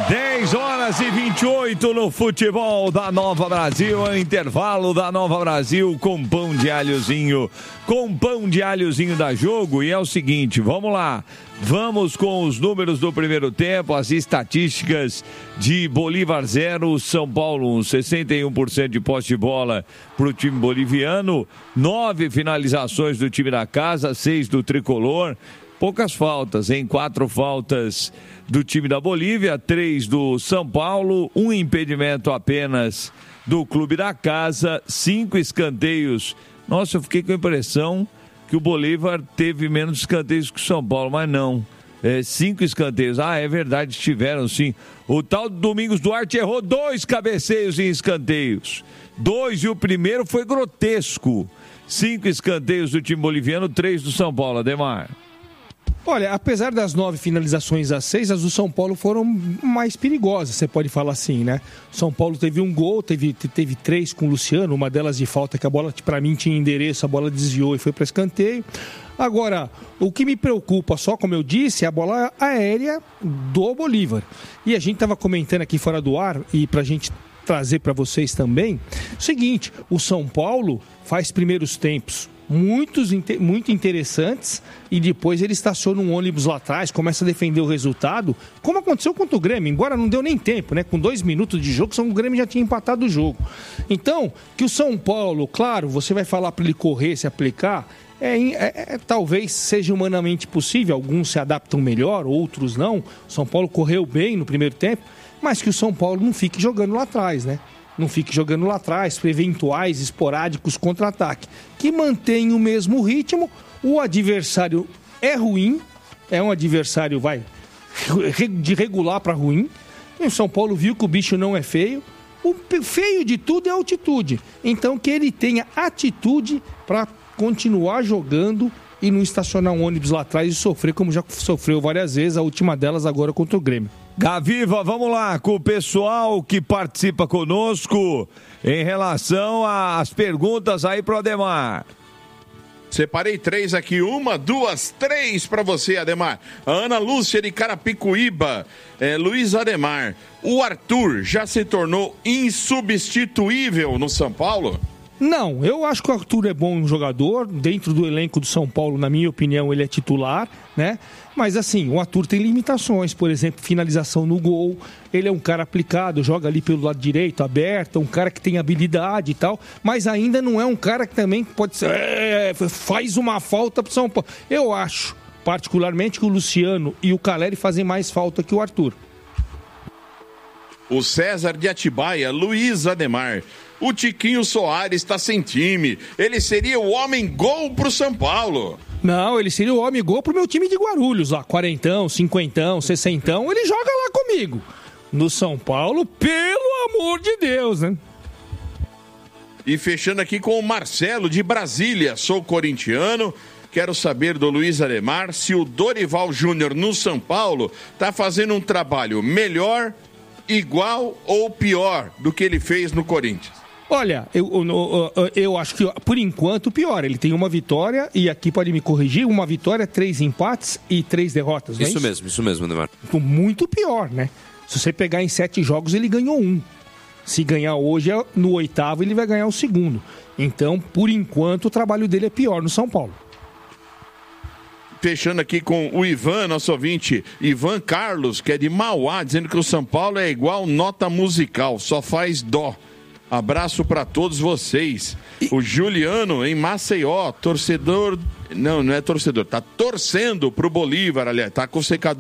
10h28 no futebol da Nova Brasil, intervalo da Nova Brasil com pão de alhozinho, da Jogo. E é o seguinte, vamos lá, vamos com os números do primeiro tempo, as estatísticas de Bolívar 0, São Paulo 1, 61% de posse de bola para o time boliviano, 9 finalizações do time da casa, 6 do tricolor. Poucas faltas, 4 faltas do time da Bolívia, 3 do São Paulo, 1 impedimento apenas do clube da casa, 5 escanteios. Nossa, eu fiquei com a impressão que o Bolívar teve menos escanteios que o São Paulo, mas não. 5 escanteios. Ah, é verdade, tiveram sim. O tal Domingos Duarte errou 2 cabeceios em escanteios. 2, e o primeiro foi grotesco. 5 escanteios do time boliviano, 3 do São Paulo. Ademar. Olha, apesar das 9 finalizações a 6, as do São Paulo foram mais perigosas, você pode falar assim, né? São Paulo teve um gol, teve 3 com o Luciano, uma delas de falta, que a bola, para mim, tinha endereço, a bola desviou e foi para escanteio. Agora, o que me preocupa só, como eu disse, é a bola aérea do Bolívar. E a gente estava comentando aqui fora do ar, e para a gente trazer para vocês também, o seguinte, o São Paulo faz primeiros tempos muito interessantes e depois ele estaciona um ônibus lá atrás, começa a defender o resultado, como aconteceu contra o Grêmio, embora não deu nem tempo, né? Com 2 minutos de jogo, o Grêmio já tinha empatado o jogo. Então, que o São Paulo, claro, você vai falar para ele correr, se aplicar, talvez seja humanamente possível, alguns se adaptam melhor, outros não. O São Paulo correu bem no primeiro tempo, mas que o São Paulo não fique jogando lá atrás, né? Não fique jogando lá atrás para eventuais esporádicos contra-ataque. Que mantém o mesmo ritmo. O adversário é ruim. É um adversário, de regular para ruim. E o São Paulo viu que o bicho não é feio. O feio de tudo é a altitude. Então que ele tenha atitude para continuar jogando e não estacionar um ônibus lá atrás e sofrer como já sofreu várias vezes. A última delas agora contra o Grêmio. Gaviva, vamos lá com o pessoal que participa conosco em relação às perguntas aí pro Ademar. Separei 3 aqui, 1, 2, 3 para você, Ademar. A Ana Lúcia de Carapicuíba, Luiz Ademar, o Arthur já se tornou insubstituível no São Paulo? Não, eu acho que o Arthur é bom jogador, dentro do elenco do São Paulo, na minha opinião, ele é titular, né? Mas assim, o Arthur tem limitações, por exemplo, finalização no gol, ele é um cara aplicado, joga ali pelo lado direito, aberto, um cara que tem habilidade e tal, mas ainda não é um cara que também pode ser, faz uma falta pro São Paulo. Eu acho, particularmente, que o Luciano e o Caleri fazem mais falta que o Arthur. O César de Atibaia, Luiz Ademar. O Tiquinho Soares está sem time. Ele seria o homem-gol pro São Paulo. Não, ele seria o homem-gol pro meu time de Guarulhos lá. 40, 50, 60. Ele joga lá comigo. No São Paulo, pelo amor de Deus, né? E fechando aqui com o Marcelo de Brasília. Sou corintiano. Quero saber do Luiz Ademar se o Dorival Júnior no São Paulo tá fazendo um trabalho melhor, igual ou pior do que ele fez no Corinthians. Olha, eu acho que, por enquanto, pior. Ele tem uma vitória, e aqui pode me corrigir, uma vitória, 3 empates e 3 derrotas, não é isso? Isso mesmo, Neymar. Muito pior, né? Se você pegar em 7 jogos, ele ganhou 1. Se ganhar hoje, no 8º, ele vai ganhar o 2º. Então, por enquanto, o trabalho dele é pior no São Paulo. Fechando aqui com o Ivan, nosso ouvinte, Ivan Carlos, que é de Mauá, dizendo que o São Paulo é igual nota musical, só faz dó. Abraço para todos vocês. O Juliano, em Maceió, torcedor... Não é torcedor, tá torcendo pro Bolívar, aliás, tá com o secador.